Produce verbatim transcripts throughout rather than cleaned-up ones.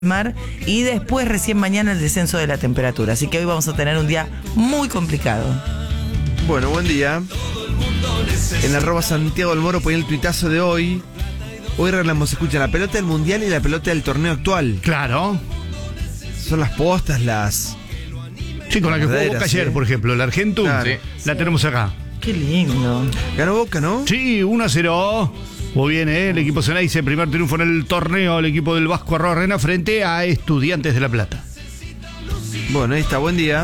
mar y después recién mañana el descenso de la temperatura. Así que hoy vamos a tener un día muy complicado. Bueno, buen día. En arroba Santiago del Moro ponía el tuitazo de hoy. Hoy regalamos, escucha, la pelota del mundial y la pelota del torneo actual. Claro. Son las postas, las... Sí, con la que jugó Boca ayer, ¿eh? por ejemplo, la Argentum, Claro. sí. La tenemos acá. Qué lindo. Ganó Boca, ¿no? Sí, uno a cero. Muy bien, ¿eh? El equipo Ceneice, primer triunfo en el torneo, el equipo del Vasco Arroarena frente a Estudiantes de La Plata. Bueno, ahí está, buen día.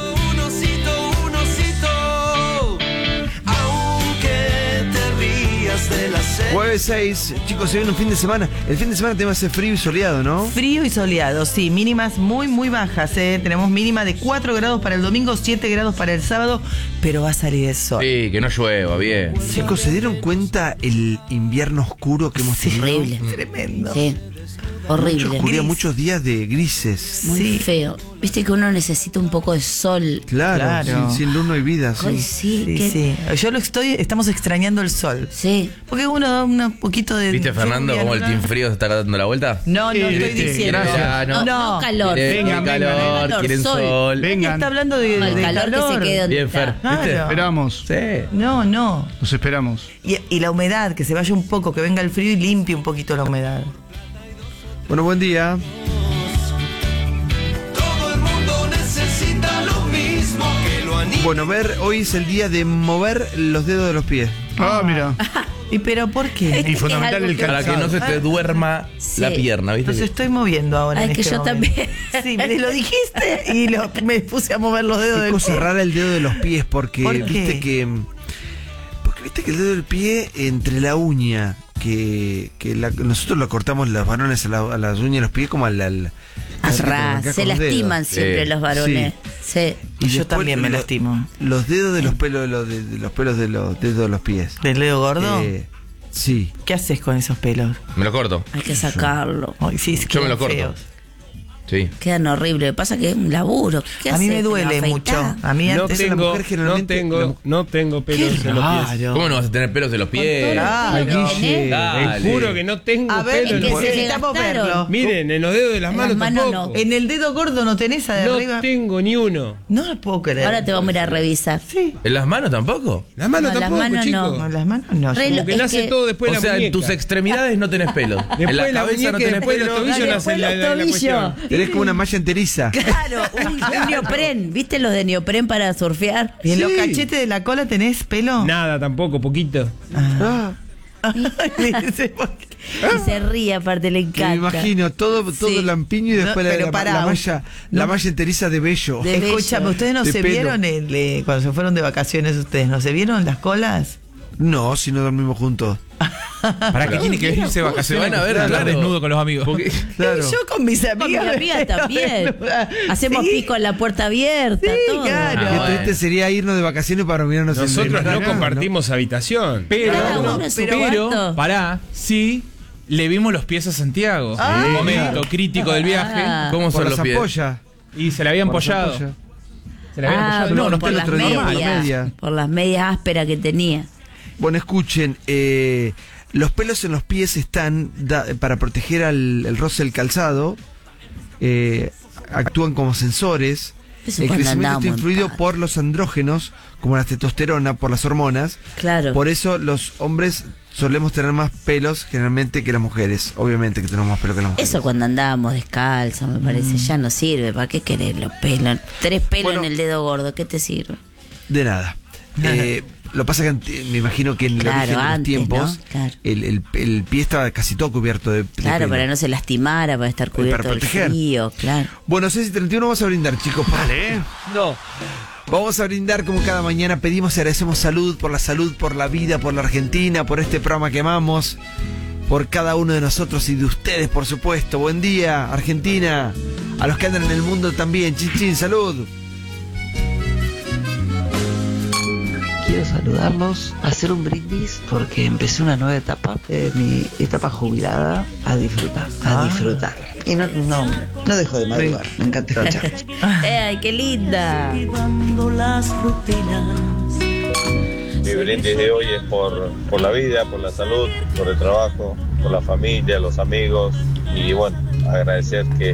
Jueves seis, chicos, se viene un fin de semana. El fin de semana tenemos ese frío y soleado, ¿no? Frío y soleado, sí, mínimas muy, muy bajas, ¿eh? Tenemos mínima de cuatro grados para el domingo, siete grados para el sábado, pero va a salir el sol. Sí, que no llueva, bien. Chicos, ¿se dieron cuenta el invierno oscuro que hemos Sí, tenido? Horrible. Tremendo. Sí, horrible. Mucha oscuridad, Gris. muchos días de grises. Muy Sí. feo. Viste que uno necesita un poco de sol. Claro, Claro. Sin, sin luz no hay vida. Ay, Sí. sí, Sí, que- sí. Yo lo estoy, estamos extrañando el sol. sí. Porque uno da un poquito de. ¿Viste, Fernando, lluvia, cómo el ¿no? team frío se está dando la vuelta? No, no Sí, estoy viste, diciendo. gracias. Ya, No, no, calor. Quieren- Vengan, quieren vengan, calor, calor, quieren sol. sol. Vengan. Está hablando de, No, el de calor, que se quede donde Bien, Fer. está. Claro. ¿Viste? Esperamos. Sí. No, no. Nos esperamos. Y, y la humedad, que se vaya un poco, que venga el frío y limpie un poquito la humedad. Bueno, buen día. Todo el mundo necesita lo mismo que lo anime. Bueno, ver, hoy es el día de mover los dedos de los pies. Ah, mira. ¿Y pero por qué? Y fundamental algo el que- Para que no se te duerma Sí. la pierna, ¿viste? Los estoy moviendo ahora. Ay, en que este yo momento. también. Sí, me lo dijiste y lo- me puse a mover los dedos Qué del cosa pie. rara el dedo de los pies, porque ¿Por qué? viste que. Porque viste que el dedo del pie, entre la uña, que, que la- nosotros lo cortamos los varones a, la- a las uñas de los pies como al. al Al casi que te ras, arrancás se con los lastiman dedos. siempre Sí. los varones. Sí. Y yo después también me lo- lastimo. Los dedos de los pelos de los, de, de los pelos de los dedos de los pies. ¿Del dedo gordo? Eh, sí. ¿Qué haces con esos pelos? Me lo corto. Hay que sacarlo. Ay, sí, Yo me lo quedan corto. feos. Sí. Quedan horribles. Pasa que es un laburo. ¿Qué A mí haces? me ¿Te lo duele afeitás? mucho. A mí No antes la tengo, mujer no generalmente- la tengo, mu- no tengo pelos en los pies. Raro. ¿Cómo no vas a tener pelos en los pies? Claro. Ay, Guille. Dale. Te juro que no tengo A ver, pelos es en que los se pies. le gastaron. verlo. Miren, en los dedos de las En manos las manos tampoco. no. En el dedo gordo no tenés de No arriba. tengo ni uno. No lo puedo creer. Ahora te vamos a ir a revisar. Sí. ¿En las manos tampoco? Las manos No, las tampoco, manos no. chicos. No, las manos no. Re- Como que Es nace que- todo después de O la sea, en muñeca. tus extremidades no tenés pelos. Después en la de la cabeza muñeca no y tenés después de pelos. los tobillos Después nace la, los la- la tobillos. cuestión. Tenés como una malla enteriza. Claro, un, un neopren. ¿Viste los de neopren para surfear? ¿Y en los Sí. cachetes de la cola tenés pelo? Nada, tampoco, poquito. Ah, Dice, porque- Y se ríe, aparte le me encanta. imagino todo, todo Sí. lampiño y después No, la, pero la- pará, la malla, la no. malla enteriza de vello. De- Escúchame, ¿ustedes no De se pelo. vieron el, eh, cuando se fueron de vacaciones ustedes? ¿No se vieron las colas? No, si no dormimos juntos. ¿Para qué tiene que irse de Se vacaciones? van a ver, Estar claro. desnudo con los amigos. Porque- Claro. Y yo con mis Con mi amigas. amiga también. Hacemos Sí. pico en la puerta abierta, Sí, todo. claro. Qué Ah, bueno. triste sería irnos de vacaciones para mirarnos en- Nosotros en la no cama, compartimos habitación. Pero, Cada uno en su pero, cuarto. pará, sí, le vimos los pies a Santiago. Ah. En un momento crítico del viaje. Ah. ¿Cómo Por son las los pies? ampollas. Y se le habían Por las pollado. ampollas. Se le habían Ah, pollado. no, por, no por fue el las otro día, por la medias. media. Por las medias ásperas que tenía. Bueno, escuchen, eh, los pelos en los pies están da- para proteger al el roce del calzado, eh, actúan como sensores. Eso El cuando crecimiento está andábamos en influido paz. por los andrógenos, como la testosterona, por las hormonas. Claro. Por eso los hombres solemos tener más pelos generalmente que las mujeres. Obviamente que tenemos más pelo que las mujeres. Eso cuando andábamos descalzos, me parece, ya no sirve. ¿Para qué querés los pelos? Tres pelos Bueno. en el dedo gordo, ¿qué te sirve? De nada. Eh, lo pasa que ant- me imagino que en el Claro, origen de los antes, tiempos ¿no? Claro. el, el- el pie estaba casi todo cubierto de, de Claro, pelo. para no se lastimara, para estar cubierto del proteger. frío, claro. Bueno, seis y treinta y uno vamos a brindar, chicos. Vale. No. Vamos a brindar como cada mañana. Pedimos y agradecemos salud por la salud, por la vida, por la Argentina, por este programa que amamos, por cada uno de nosotros y de ustedes, por supuesto. Buen día, Argentina. A los que andan en el mundo también. Chin, chin, salud. Quiero saludarlos, hacer un brindis porque empecé una nueva etapa, eh, mi etapa jubilada, a disfrutar, a disfrutar. Y no, no, no dejo de madrugar, me encanta escucharlos. ¡Ay, qué linda! Mi brindis de hoy es por, por la vida, por la salud, por el trabajo, por la familia, los amigos, y bueno, agradecer que